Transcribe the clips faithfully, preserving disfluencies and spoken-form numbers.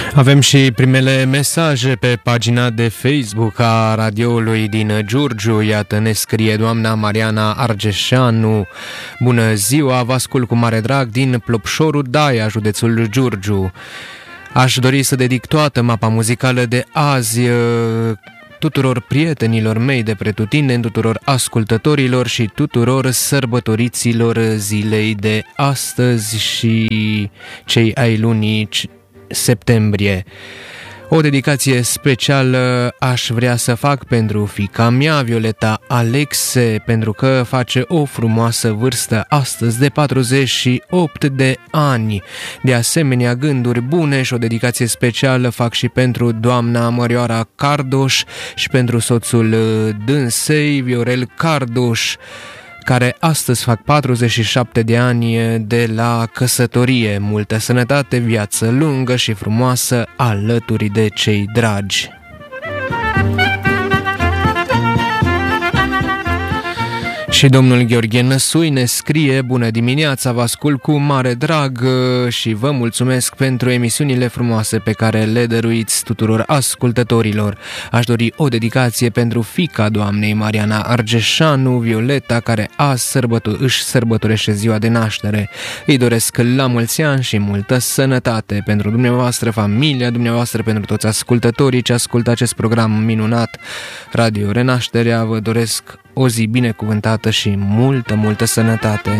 Avem și primele mesaje pe pagina de Facebook a radioului din Giurgiu. Iată, ne scrie doamna Mariana Argeșanu: bună ziua, vă ascult cu mare drag din Plopșorul Daia, județul Giurgiu. Aș dori să dedic toată mapa muzicală de azi tuturor prietenilor mei de pretutindeni, tuturor ascultătorilor și tuturor sărbătoriților zilei de astăzi și cei ai lunii septembrie. O dedicație specială aș vrea să fac pentru fiica mea, Violeta Alexe, pentru că face o frumoasă vârstă astăzi de patruzeci și opt de ani. De asemenea, gânduri bune și o dedicație specială fac și pentru doamna Mărioara Cardoș și pentru soțul dânsei, Viorel Cardoș, care astăzi fac patruzeci și șapte de ani de la căsătorie. Multă sănătate, viață lungă și frumoasă alături de cei dragi. Și domnul Gheorghe Năsui ne scrie: bună dimineața, vă ascult cu mare drag și vă mulțumesc pentru emisiunile frumoase pe care le dăruiți tuturor ascultătorilor. Aș dori o dedicație pentru fiica doamnei Mariana Argeșanu, Violeta, care azi sărbăto- își sărbătorește ziua de naștere. Îi doresc la mulți ani și multă sănătate pentru dumneavoastră, familia dumneavoastră, pentru toți ascultătorii ce ascultă acest program minunat Radio Renașterea. Vă doresc o zi binecuvântată și multă, multă sănătate.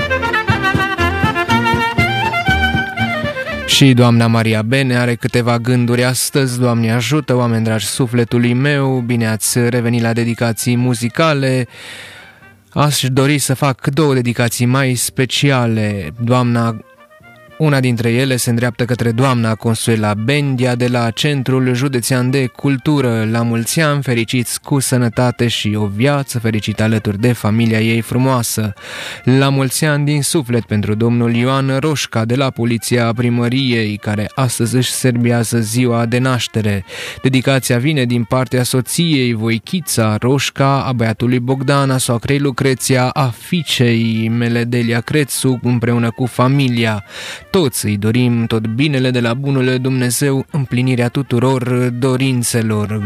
Și doamna Maria Bene are câteva gânduri astăzi. Doamne ajută, oameni dragi sufletului meu, bine ați revenit la dedicații muzicale. Aș dori să fac două dedicații mai speciale. Doamna Una dintre ele se îndreaptă către doamna Consuela Bendia de la Centrul Județean de Cultură. La mulți ani, fericiți cu sănătate și o viață fericită alături de familia ei frumoasă. La mulți ani din suflet pentru domnul Ioan Roșca de la Poliția Primăriei, care astăzi își serbează ziua de naștere. Dedicația vine din partea soției Voichița Roșca, a băiatului Bogdan, a soacrei Lucreția, a fiicei mele Delia Crețu, împreună cu familia. Toți îi dorim tot binele de la bunul Dumnezeu, împlinirea tuturor dorințelor.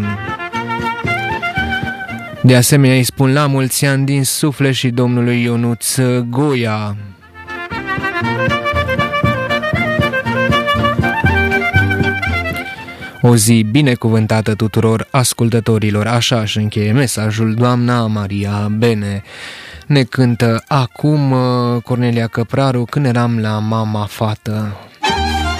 De asemenea, îi spun la mulți ani din suflet și domnului Ionuț Goia. O zi binecuvântată tuturor ascultătorilor. Așa își încheie mesajul doamna Maria Bene. Ne cântă acum Cornelia Căpraru, Când eram la mama fată.